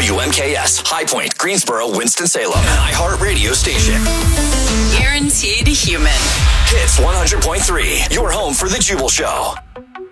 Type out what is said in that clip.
WMKS, High Point, Greensboro, Winston-Salem, an iHeart radio station. Guaranteed human. Hits 100.3, your home for the Jubal Show.